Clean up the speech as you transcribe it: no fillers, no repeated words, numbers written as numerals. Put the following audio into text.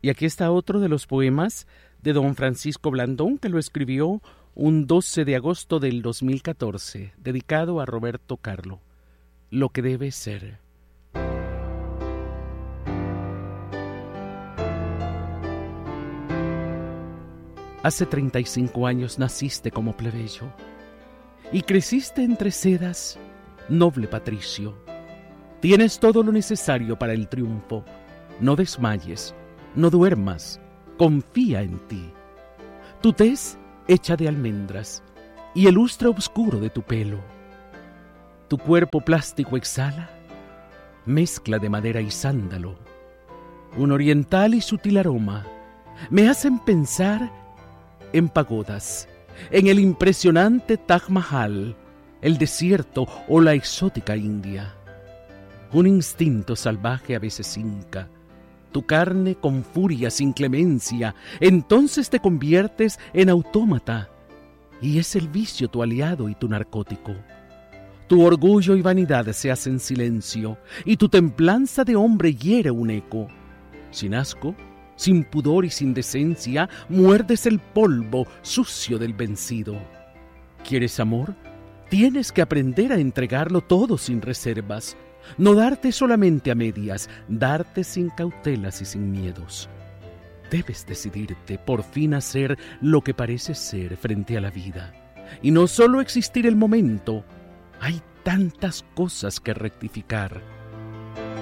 Y aquí está otro de los poemas de don Francisco Blandón, que lo escribió un 12 de agosto del 2014, dedicado a Roberto Carlo. Lo que debe ser. Hace 35 años naciste como plebeyo y creciste entre sedas, noble patricio. Tienes todo lo necesario para el triunfo. No desmayes, no duermas, confía en ti. Tu tez hecha de almendras y el lustre oscuro de tu pelo. Tu cuerpo plástico exhala mezcla de madera y sándalo. Un oriental y sutil aroma me hacen pensar en pagodas, en el impresionante Taj Mahal, el desierto o la exótica India. Un instinto salvaje a veces hinca tu carne con furia sin clemencia, entonces te conviertes en autómata y es el vicio tu aliado y tu narcótico. Tu orgullo y vanidad se hacen silencio y tu templanza de hombre hiere un eco. Sin asco, sin pudor y sin decencia, muerdes el polvo sucio del vencido. ¿Quieres amor? Tienes que aprender a entregarlo todo sin reservas. No darte solamente a medias, darte sin cautelas y sin miedos. Debes decidirte por fin a ser lo que pareces ser frente a la vida. Y no solo existir el momento, hay tantas cosas que rectificar.